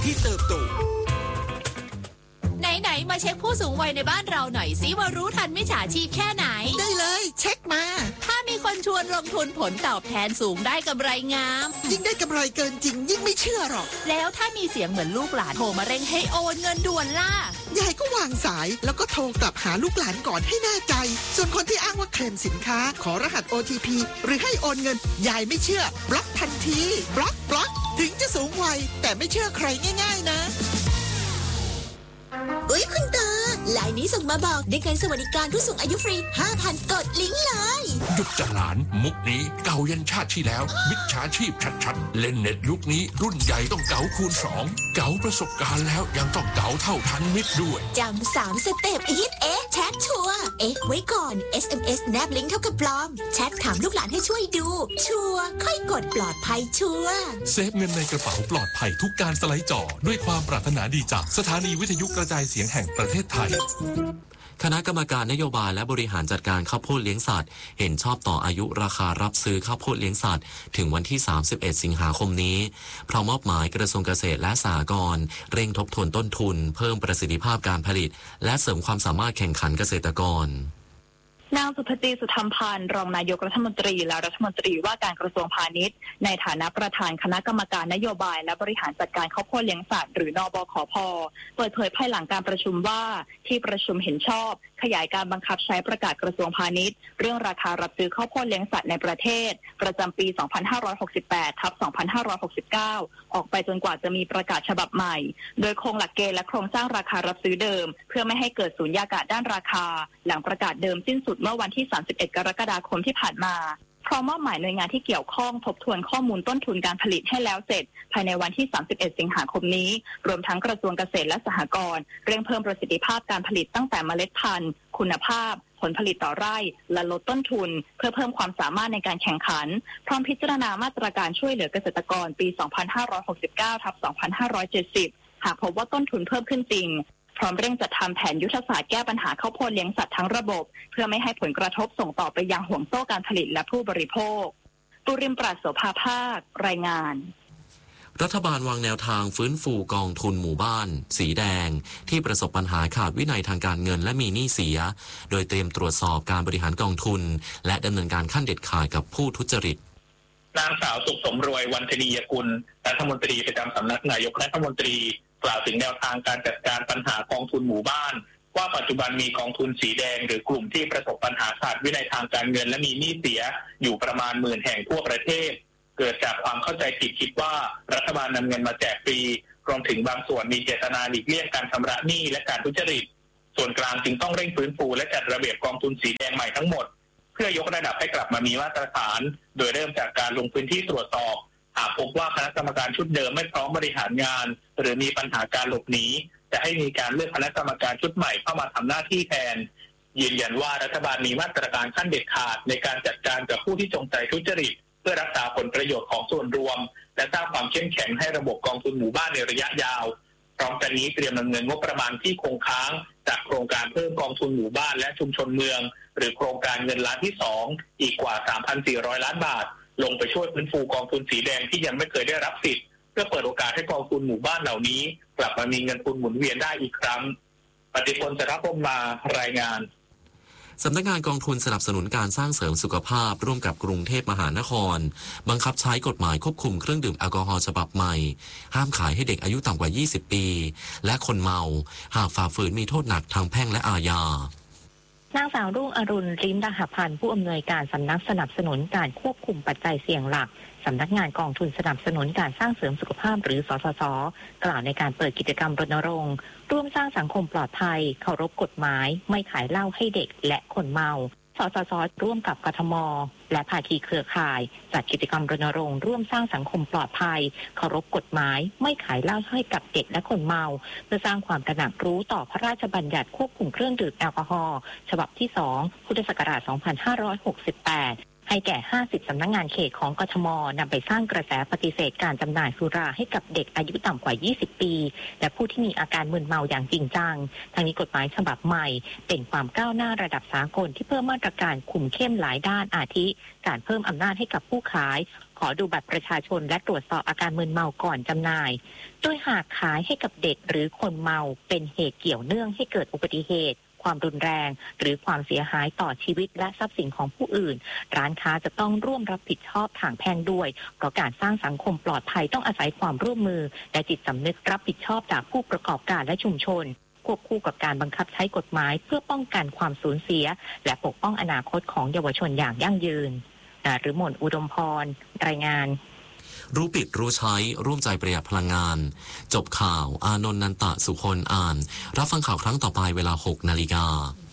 ที่เติบโตไหนมาเช็คผู้สูงวัยในบ้านเราหน่อยสิว่ารู้ทันมิจฉาชีพแค่ไหนได้เลยเช็คมาถ้ามีคนชวนลงทุนผลตอบแทนสูงได้กำไรงามยิ่งได้กำไรเกินจริงยิ่งไม่เชื่อหรอกแล้วถ้ามีเสียงเหมือนลูกหลานโทรมาเร่งให้โอนเงินด่วนล่ะยายก็วางสายแล้วก็โทรกลับหาลูกหลานก่อนให้แน่ใจส่วนคนที่อ้างว่าเคลมสินค้าขอรหัส OTP หรือให้โอนเงินยายไม่เชื่อบล็อกทันทีบล็อกถึงจะสูงวัยแต่ไม่เชื่อใครง่ายๆนะอุ๊ยคุณตาไลน์นี้ส่งมาบอกได้เงินสวัสดิการผู้สูงอายุฟรี 5,000 กดลิงก์เลยหยุดจังหลานมุกนี้เก่ายันชาติที่แล้วมิจฉาชีพชัดๆเล่นเน็ตยุคนี้รุ่นใหญ่ต้องเก๋าคูณ2เก๋าประสบการณ์แล้วยังต้องเก๋าเท่าทันมิตรด้วยจำ3 สเต็ปฮิตแชทชัวร์ไว้ก่อน SMS แนบลิงก์เท่ากับปลอมแชทถามลูกหลานให้ช่วยดูชัวร์ค่อยกดปลอดภัยชัวร์เซฟเงินในกระเป๋าปลอดภัยทุกการสไลด์จอด้วยความปรารถนาดีจากสถานีวิทยุกระจายเสียงแห่งประเทศไทยคณะกรรมการนโยบายและบริหารจัดการข้าวโพดเลี้ยงสัตว์เห็นชอบต่ออายุราคารับซื้อข้าวโพดเลี้ยงสัตว์ถึงวันที่31สิงหาคมนี้พร้อมมอบหมายกระทรวงเกษตรและสหกรณ์เร่งทบทวนต้นทุนเพิ่มประสิทธิภาพการผลิตและเสริมความสามารถแข่งขันเกษตรกรนางสุภจีสุธรรมพันธ์รองนายกรัฐมนตรีและรัฐมนตรีว่าการกระทรวงพาณิชย์ในฐานะประธานคณะกรรมการนโยบายและบริหารจัดการข้าวโพดเลี้ยงสัตว์หรือนบขพ.เปิดเผยภายหลังการประชุมว่าที่ประชุมเห็นชอบขยายการบังคับใช้ประกาศกระทรวงพาณิชย์เรื่องราคารับซื้อข้าวโพดเลี้ยงสัตว์ในประเทศประจำปี 2568/2569 ออกไปจนกว่าจะมีประกาศฉบับใหม่โดยคงหลักเกณฑ์และโครงสร้างราคารับซื้อเดิมเพื่อไม่ให้เกิดสุญญากาศด้านราคาหลังประกาศเดิมสิ้นสุดเมื่อวันที่31 กรกฎาคมที่ผ่านมาพร้อมมอบหมายหน่วยงานที่เกี่ยวข้องทบทวนข้อมูลต้นทุนการผลิตให้แล้วเสร็จภายในวันที่31สิงหาคมนี้รวมทั้งกระทรวงเกษตรและสหกรณ์เร่งเพิ่มประสิทธิภาพการผลิตตั้งแต่เมล็ดพันธุ์คุณภาพผลผลิตต่อไร่และลดต้นทุนเพื่อเพิ่มความสามารถในการแข่งขันพร้อมพิจารณามาตรการช่วยเหลือเกษตรกรปี 2569/2570 หากพบว่าต้นทุนเพิ่มขึ้นจริงพร้อมเร่งจัดทำแผนยุทธศาสตร์แก้ปัญหาข้าวโพดเลี้ยงสัตว์ทั้งระบบเพื่อไม่ให้ผลกระทบส่งต่อไปยังห่วงโซ่การผลิตและผู้บริโภคตุริมปราศโสภาภาครายงานรัฐบาลวางแนวทางฟื้นฟูกองทุนหมู่บ้านสีแดงที่ประสบปัญหาขาดวินัยทางการเงินและมีหนี้เสียโดยเตรียมตรวจสอบการบริหารกองทุนและดำเนินการขั้นเด็ดขาดกับผู้ทุจริตนางสาวสุขสมรวยวันธนียกุลรัฐมนตรีประจำสำนักนายกรัฐมนตรีกล่าวถึงแนวทางการจัดการปัญหากองทุนหมู่บ้านว่าปัจจุบันมีกองทุนสีแดงหรือกลุ่มที่ประสบปัญหาขาดวินัยทางการเงินและมีหนี้เสียอยู่ประมาณ10,000 แห่งทั่วประเทศเกิดจากความเข้าใจผิดคิดว่ารัฐบาลนำเงินมาแจกฟรีรวมถึงบางส่วนมีเจตนาหลีกเลี่ยงการชำระหนี้และการทุจริตส่วนกลางจึงต้องเร่งฟื้นฟูและจัดระเบียบกองทุนสีแดงใหม่ทั้งหมดเพื่อยกระดับให้กลับมามีมาตรฐานโดยเริ่มจากการลงพื้นที่ตรวจสอบหากพบว่าคณะกรรมการชุดเดิมไม่พร้อมบริหารงานหรือมีปัญหาการหลบหนีจะให้มีการเลือกคณะกรรมการชุดใหม่เข้ามาทำหน้าที่แทนยืนยันว่ารัฐบาลมีมาตรการขั้นเด็ดขาดในการจัดการกับผู้ที่จงใจทุจริตเพื่อรักษาผลประโยชน์ของส่วนรวมและสร้างความเข้มแข็งให้ระบบกองทุนหมู่บ้านในระยะยาวพร้อมกันนี้เตรียมดำเนินงบประมาณที่คงค้างจากโครงการเพิ่มกองทุนหมู่บ้านและชุมชนเมืองหรือโครงการเงินล้านที่2อีกกว่า 3,400 ล้านบาทลงไปช่วยฟื้นฟูกองทุนสีแดงที่ยังไม่เคยได้รับสิทธิ์เพื่อเปิดโอกาสให้กองทุนหมู่บ้านเหล่านี้กลับมามีเงินทุนหมุนเวียนได้อีกครั้งปฏิพล จรพรหมมารายงานสำนักงานกองทุนสนับสนุนการสร้างเสริมสุขภาพร่วมกับกรุงเทพมหานครบังคับใช้กฎหมายควบคุมเครื่องดื่มแอลกอฮอล์ฉบับใหม่ห้ามขายให้เด็กอายุต่ำกว่า20 ปีและคนเมาหากฝ่าฝืนมีโทษหนักทางแพ่งและอาญานางสาวรุ่งอรุณริมดาหพันธ์ผู้อำนวยการสำนักสนับสนุนการควบคุมปัจจัยเสี่ยงหลักสำนักงานกองทุนสนับสนุนการสร้างเสริมสุขภาพหรือสสส.กล่าวในการเปิดกิจกรรมรณรงค์ร่วมสร้างสังคมปลอดภัยเคารพกฎหมายไม่ขายเหล้าให้เด็กและคนเมาสสส.ร่วมกับกทม.และภาคีเครือข่ายจัดกิจกรรมรณรงค์ร่วมสร้างสังคมปลอดภัยเคารพกฎหมายไม่ขายเหล้าให้กับเด็กและคนเมาเพื่อสร้างความตระหนักรู้ต่อพระราชบัญญัติควบคุมเครื่องดื่มแอลกอฮอล์ฉบับที่2พุทธศักราช 2568ให้ให้แก่50สำนักงานเขตของกทมนำไปสร้างกระแสปฏิเสธการจำหน่ายสุราให้กับเด็กอายุต่ำกว่า20ปีและผู้ที่มีอาการมึนเมาอย่างจริงจังทางนี้กฎหมายฉบับใหม่เป็นความก้าวหน้าระดับสากลที่เพิ่มมาตรการคุมเข้มหลายด้านอาทิการเพิ่มอำนาจให้กับผู้ขายขอดูบัตรประชาชนและตรวจสอบอาการมึนเมาก่อนจำหน่ายโดยหากขายให้กับเด็กหรือคนเมาเป็นเหตุเกี่ยวเนื่องให้เกิดอุบัติเหตุความรุนแรงหรือความเสียหายต่อชีวิตและทรัพย์สินของผู้อื่นร้านค้าจะต้องร่วมรับผิดชอบทางแพ่งด้วยเพราะการสร้างสังคมปลอดภัยต้องอาศัยความร่วมมือและจิตสำนึกรับผิดชอบจากผู้ประกอบการและชุมชนควบคู่กับการบังคับใช้กฎหมายเพื่อป้องกันความสูญเสียและปกป้องอนาคตของเยาวชนอย่างยั่งยืนหรือหม่นอุดมพรรายงานรู้ปิดรู้ใช้ร่วมใจประหยัดพลังงานจบข่าวอานนท์นันตะสุคนอ่านรับฟังข่าวครั้งต่อไปเวลา 6 นาฬิกา